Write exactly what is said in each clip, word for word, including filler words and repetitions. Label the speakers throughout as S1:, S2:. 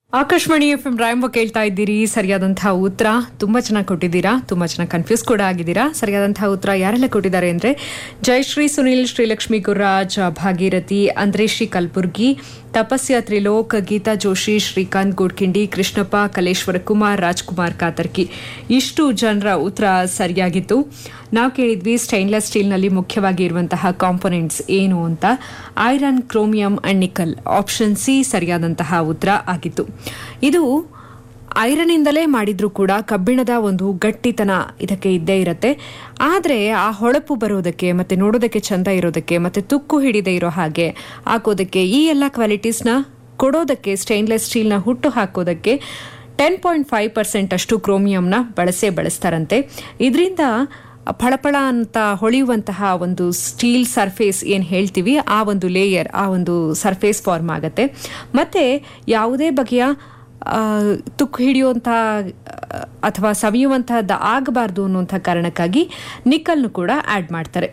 S1: Akashvani F M ರಾಯಂಬ ಕೇಳ್ತಾ ಇದ್ದೀರಿ. ಸರಿಯಾದಂತಹ ಉತ್ತರ ತುಂಬಾ ಚೆನ್ನಾಗಿ ಕೊಟ್ಟಿದ್ದೀರಾ. ತುಂಬಾ ಚೆನ್ನಾಗಿ ಕನ್ಫ್ಯೂಸ್ ಕೂಡ ಆಗಿದ್ದೀರಾ. ಸರಿಯಾದಂತಹ ಉತ್ತರ ಯಾರೆಲ್ಲ ಕೊಟ್ಟಿದ್ದಾರೆ ಅಂದ್ರೆ ಜಯಶ್ರೀ, ಸುನಿಲ್, ಶ್ರೀಲಕ್ಷ್ಮಿ, ಗುರುರಾಜ್, ಭಾಗೀರಥಿ, ಅಂದ್ರೇಶ್ರೀ ಕಲ್ಬುರ್ಗಿ, ತಪಸ್ಯ ತ್ರಿಲೋಕ್, ಗೀತಾ ಜೋಶಿ, ಶ್ರೀಕಾಂತ್ ಗೋಡ್ಕಿಂಡಿ, ಕೃಷ್ಣಪ್ಪ, ಕಲೇಶ್ವರ ಕುಮಾರ್, ರಾಜ್ಕುಮಾರ್ ಕಾತರ್ಕಿ. ಇಷ್ಟು ಜನರ ಉತ್ತರ ಸರಿಯಾಗಿತ್ತು. ನಾವು ಕೇಳಿದ್ವಿ ಸ್ಟೈನ್ಲೆಸ್ ಸ್ಟೀಲ್ನಲ್ಲಿ ಮುಖ್ಯವಾಗಿ ಇರುವಂತಹ ಕಾಂಪೊನೆಂಟ್ಸ್ ಏನು ಅಂತ. Iron, chromium and nickel. Option C ಸರಿಯಾದಂತಹ ಉತ್ತರ ಆಗಿತ್ತು. ಇದು ಐರನ್ ಇಂದಲೇ ಮಾಡಿದ್ರೂ ಕೂಡ ಕಬ್ಬಿಣದ ಒಂದು ಗಟ್ಟಿತನ ಇದಕ್ಕೆ ಇದ್ದೇ ಇರುತ್ತೆ. ಆದರೆ ಆ ಹೊಳಪು ಬರೋದಕ್ಕೆ ಮತ್ತೆ ನೋಡೋದಕ್ಕೆ ಚಂದ ಇರೋದಕ್ಕೆ ಮತ್ತೆ ತುಕ್ಕು ಹಿಡಿದೇ ಇರೋ ಹಾಗೆ ಹಾಕೋದಕ್ಕೆ ಈ ಎಲ್ಲ ಕ್ವಾಲಿಟೀಸ್ನ ಕೊಡೋದಕ್ಕೆ ಸ್ಟೈನ್ಲೆಸ್ ಸ್ಟೀಲ್ನ ಹುಟ್ಟು ಹಾಕೋದಕ್ಕೆ ಟೆನ್ ಪಾಯಿಂಟ್ ಫೈವ್ ಪರ್ಸೆಂಟ್ ಅಷ್ಟು ಕ್ರೋಮಿಯಂನ ಬಳಸೇ ಬಳಸ್ತಾರಂತೆ. ಇದರಿಂದ ಫಳಫಳ ಅಂತ ಹೊಳೆಯುವಂತಹ ಒಂದು ಸ್ಟೀಲ್ ಸರ್ಫೇಸ್ ಏನು ಹೇಳ್ತೀವಿ, ಆ ಒಂದು ಲೇಯರ್, ಆ ಒಂದು ಸರ್ಫೇಸ್ ಫಾರ್ಮ್ ಆಗುತ್ತೆ. ಮತ್ತೆ ಯಾವುದೇ ಬಗೆಯ ತುಕ್ಕು ಹಿಡಿಯುವಂತಹ ಅಥವಾ ಸವಿಯುವಂತಹದ್ದು ಆಗಬಾರ್ದು ಅನ್ನುವಂಥ ಕಾರಣಕ್ಕಾಗಿ ನಿಕ್ಕಲ್ನು ಕೂಡ ಆ್ಯಡ್ ಮಾಡ್ತಾರೆ.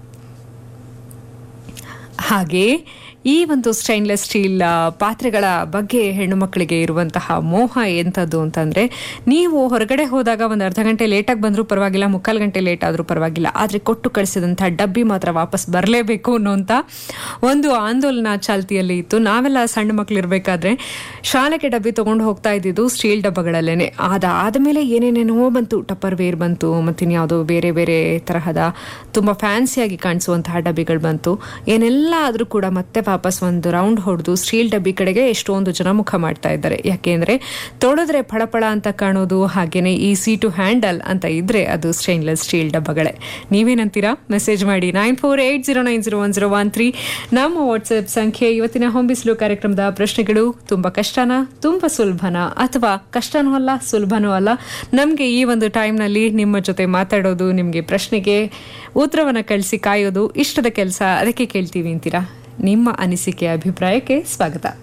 S1: ಹಾಗೆ ಈ ಒಂದು ಸ್ಟೈನ್ಲೆಸ್ ಸ್ಟೀಲ್ ಪಾತ್ರೆಗಳ ಬಗ್ಗೆ ಹೆಣ್ಣು ಮಕ್ಕಳಿಗೆ ಇರುವಂತಹ ಮೋಹ ಎಂಥದ್ದು ಅಂತಂದರೆ, ನೀವು ಹೊರಗಡೆ ಹೋದಾಗ ಒಂದು ಅರ್ಧ ಗಂಟೆ ಲೇಟಾಗಿ ಬಂದರೂ ಪರವಾಗಿಲ್ಲ, ಮುಕ್ಕಾಲು ಗಂಟೆ ಲೇಟ್ ಆದರೂ ಪರವಾಗಿಲ್ಲ, ಆದರೆ ಕೊಟ್ಟು ಕಳಿಸಿದಂಥ ಡಬ್ಬಿ ಮಾತ್ರ ವಾಪಸ್ ಬರಲೇಬೇಕು ಅನ್ನೋಂಥ ಒಂದು ಆಂದೋಲನ ಚಾಲ್ತಿಯಲ್ಲಿ ಇತ್ತು. ನಾವೆಲ್ಲ ಸಣ್ಣ ಮಕ್ಕಳಿರಬೇಕಾದ್ರೆ ಶಾಲೆಗೆ ಡಬ್ಬಿ ತೊಗೊಂಡು ಹೋಗ್ತಾ ಇದ್ದಿದ್ದು ಸ್ಟೀಲ್ ಡಬ್ಬಗಳಲ್ಲೇ. ಅದಾದ ಮೇಲೆ ಏನೇನೇನೋ ಬಂತು, ಟಪ್ಪರ್ ವೇರ್ ಬಂತು, ಮತ್ತಿನ್ಯಾವುದೋ ಬೇರೆ ಬೇರೆ ತರಹದ ತುಂಬ ಫ್ಯಾನ್ಸಿಯಾಗಿ ಕಾಣಿಸುವಂತಹ ಡಬ್ಬಿಗಳು ಬಂತು. ಏನೆಲ್ಲ ಆದರೂ ಕೂಡ ಮತ್ತೆ ವಾಪಸ್ ಒಂದು ರೌಂಡ್ ಹೊಡೆದು ಸ್ಟೀಲ್ ಡಬ್ಬಿ ಕಡೆಗೆ ಎಷ್ಟೊಂದು ಜನ ಮುಖ ಮಾಡ್ತಾ ಇದ್ದಾರೆ. ಯಾಕೆಂದ್ರೆ ತೊಳೆದ್ರೆ ಫಳಫಳ ಅಂತ ಕಾಣೋದು, ಹಾಗೇನೆ ಈಸಿ ಟು ಹ್ಯಾಂಡಲ್ ಅಂತ ಇದ್ರೆ ಅದು ಸ್ಟೈನ್ಲೆಸ್ ಸ್ಟೀಲ್ ಡಬ್ಬಗಳೇ. ನೀವೇನಂತೀರಾ? ಮೆಸೇಜ್ ಮಾಡಿ nine four eight zero nine zero one zero one three ನಮ್ಮ ವಾಟ್ಸ್ಆಪ್ ಸಂಖ್ಯೆ. ಇವತ್ತಿನ ಹೊಂಬಿಸಿಲು ಕಾರ್ಯಕ್ರಮದ ಪ್ರಶ್ನೆಗಳು ತುಂಬಾ ಕಷ್ಟನಾ, ತುಂಬಾ ಸುಲಭನಾ, ಅಥವಾ ಕಷ್ಟನೂ ಅಲ್ಲ ಸುಲಭನೂ ಅಲ್ಲ? ನಮಗೆ ಈ ಒಂದು ಟೈಮ್ನಲ್ಲಿ ನಿಮ್ಮ ಜೊತೆ ಮಾತಾಡೋದು, ನಿಮಗೆ ಪ್ರಶ್ನೆಗೆ ಉತ್ತರವನ್ನು ಕಳಿಸಿ ಕಾಯೋದು ಇಷ್ಟದ ಕೆಲಸ. ಅದಕ್ಕೆ ಕೇಳ್ತೀವಿ ಅಂತೀರಾ? ನಿಮ್ಮ ಅನಿಸಿಕೆ, ಅಭಿಪ್ರಾಯಕ್ಕೆ ಸ್ವಾಗತ.